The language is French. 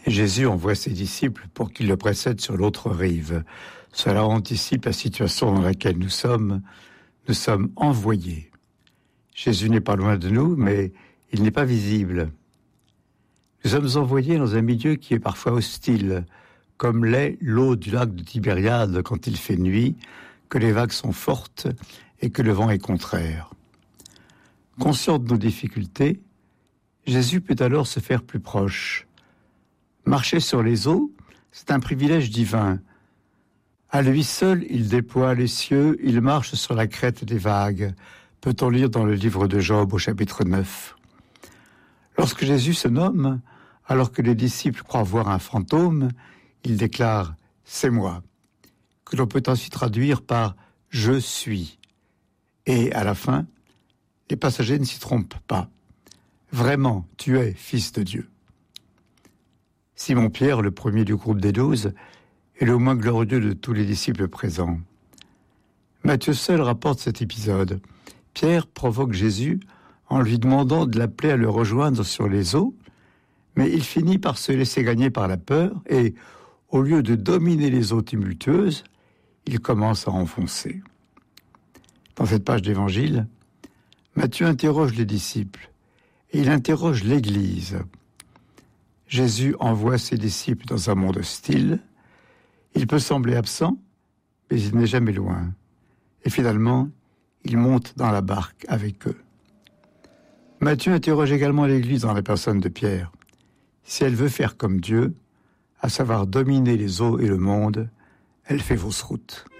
Et Jésus envoie ses disciples pour qu'ils le précèdent sur l'autre rive. Cela anticipe la situation dans laquelle nous sommes envoyés. Jésus n'est pas loin de nous, mais il n'est pas visible. Nous sommes envoyés dans un milieu qui est parfois hostile, comme l'est l'eau du lac de Tibériade quand il fait nuit, que les vagues sont fortes et que le vent est contraire. Conscient de nos difficultés, Jésus peut alors se faire plus proche. Marcher sur les eaux, c'est un privilège divin. À lui seul, il déploie les cieux, il marche sur la crête des vagues, peut-on lire dans le livre de Job au chapitre 9. Lorsque Jésus se nomme, alors que les disciples croient voir un fantôme, il déclare « c'est moi », que l'on peut ensuite traduire par « je suis ». Et à la fin, les passagers ne s'y trompent pas. Vraiment, tu es fils de Dieu. Simon-Pierre, le premier du groupe des 12, est le moins glorieux de tous les disciples présents. Matthieu seul rapporte cet épisode. Pierre provoque Jésus en lui demandant de l'appeler à le rejoindre sur les eaux, mais il finit par se laisser gagner par la peur et, au lieu de dominer les eaux tumultueuses, il commence à enfoncer. Dans cette page d'évangile, Matthieu interroge les disciples et il interroge l'Église. Jésus envoie ses disciples dans un monde hostile. Il peut sembler absent, mais il n'est jamais loin. Et finalement, il monte dans la barque avec eux. Matthieu interroge également l'Église dans la personne de Pierre. Si elle veut faire comme Dieu, à savoir dominer les eaux et le monde, elle fait fausse route.